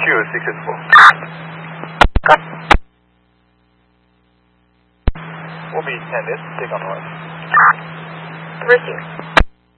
Q664. Will be 10 minutes. Take on the line. Receive.